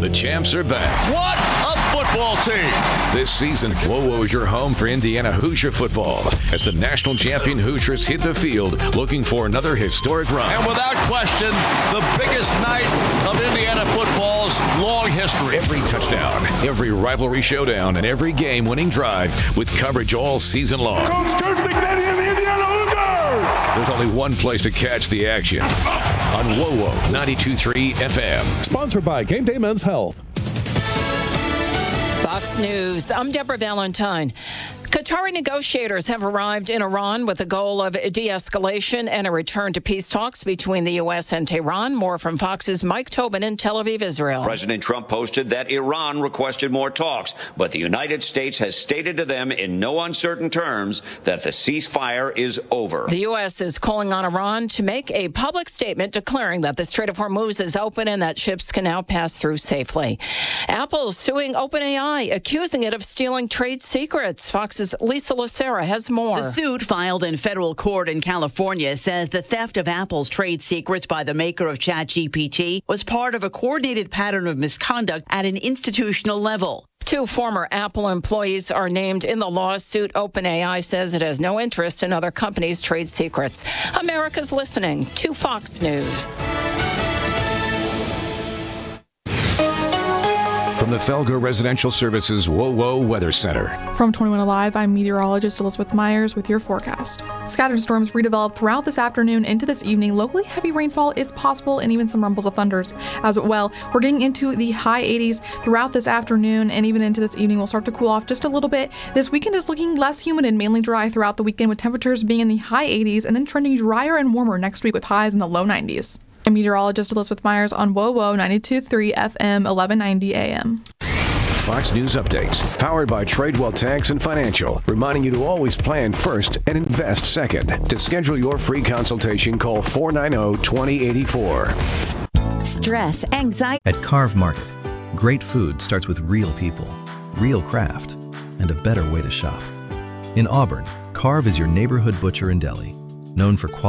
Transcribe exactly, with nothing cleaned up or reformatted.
The champs are back. What a football team! This season, WoWo is your home for Indiana Hoosier football as the national champion Hoosiers hit the field looking for another historic run. And without question, the biggest night of Indiana football's long history. Every touchdown, every rivalry showdown, and every game-winning drive with coverage all season long. Coach Kirk Cignetti and the Indiana Hoosiers! There's only one place to catch the action. On WoWo ninety-two point three F M. Sponsored by Game Day Men's Health. Fox News. I'm Deborah Valentine. Qatari negotiators have arrived in Iran with the goal of de-escalation and a return to peace talks between the U S and Tehran. More from Fox's Mike Tobin in Tel Aviv, Israel. President Trump posted that Iran requested more talks, but the United States has stated to them in no uncertain terms that the ceasefire is over. The U S is calling on Iran to make a public statement declaring that the Strait of Hormuz is open and that ships can now pass through safely. Apple suing OpenAI, accusing it of stealing trade secrets. Fox's Lisa Lacera has more. The suit filed in federal court in California says the theft of Apple's trade secrets by the maker of ChatGPT was part of a coordinated pattern of misconduct at an institutional level. Two former Apple employees are named in the lawsuit. OpenAI says it has no interest in other companies' trade secrets. America's listening to Fox News. From the Felger Residential Services WoWo Weather Center. From twenty-one Alive, I'm meteorologist Elizabeth Myers with your forecast. Scattered storms redevelop throughout this afternoon into this evening. Locally, heavy rainfall is possible and even some rumbles of thunders as well. We're getting into the high eighties throughout this afternoon, and even into this evening. We'll start to cool off just a little bit. This weekend is looking less humid and mainly dry throughout the weekend, with temperatures being in the high eighties and then trending drier and warmer next week with highs in the low nineties. I'm meteorologist Elizabeth Myers on WoWo ninety-two point three F M, eleven ninety A M. Fox News updates, powered by Tradewell Tax and Financial, reminding you to always plan first and invest second. To schedule your free consultation, call four nine zero, two zero eight four. Stress, anxiety. At Carve Market, great food starts with real people, real craft, and a better way to shop. In Auburn, Carve is your neighborhood butcher and deli, known for quality.